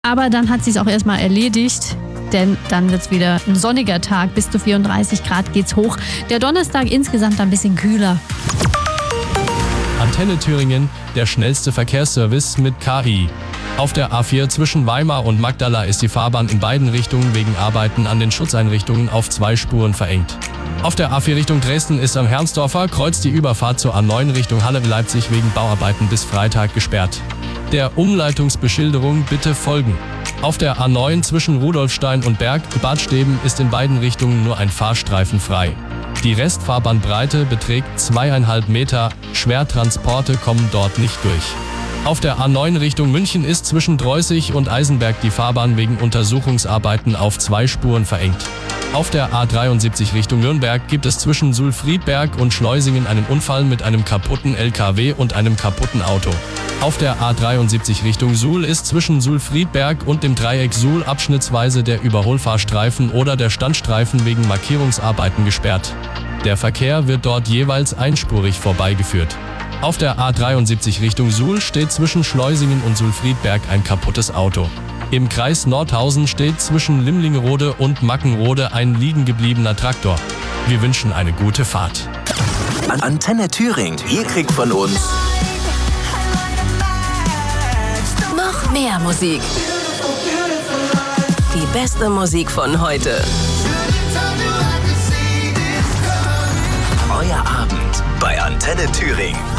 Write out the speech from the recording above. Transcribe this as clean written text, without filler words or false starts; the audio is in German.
Aber dann hat sie es auch erstmal erledigt, denn dann wird es wieder ein sonniger Tag. Bis zu 34 Grad geht's hoch. Der Donnerstag insgesamt ein bisschen kühler. Antenne Thüringen, der schnellste Verkehrsservice mit KI. Auf der A4 zwischen Weimar und Magdala ist die Fahrbahn in beiden Richtungen wegen Arbeiten an den Schutzeinrichtungen auf 2 Spuren verengt. Auf der A4 Richtung Dresden ist am Herrnsdorfer Kreuz die Überfahrt zur A9 Richtung Halle-Leipzig wegen Bauarbeiten bis Freitag gesperrt. Der Umleitungsbeschilderung bitte folgen. Auf der A9 zwischen Rudolfstein und Bad Steben ist in beiden Richtungen nur ein Fahrstreifen frei. Die Restfahrbahnbreite beträgt 2,5 Meter, Schwertransporte kommen dort nicht durch. Auf der A9 Richtung München ist zwischen Dreußig und Eisenberg die Fahrbahn wegen Untersuchungsarbeiten auf 2 Spuren verengt. Auf der A73 Richtung Nürnberg gibt es zwischen Sulfriedberg und Schleusingen einen Unfall mit einem kaputten LKW und einem kaputten Auto. Auf der A73 Richtung Suhl ist zwischen Sulfriedberg und dem Dreieck Suhl abschnittsweise der Überholfahrstreifen oder der Standstreifen wegen Markierungsarbeiten gesperrt. Der Verkehr wird dort jeweils einspurig vorbeigeführt. Auf der A73 Richtung Suhl steht zwischen Schleusingen und Sulfriedberg ein kaputtes Auto. Im Kreis Nordhausen steht zwischen Limlingerode und Mackenrode ein liegengebliebener Traktor. Wir wünschen eine gute Fahrt. Antenne Thüringen, ihr kriegt von uns noch mehr Musik. Die beste Musik von heute. Euer Abend bei Antenne Thüringen.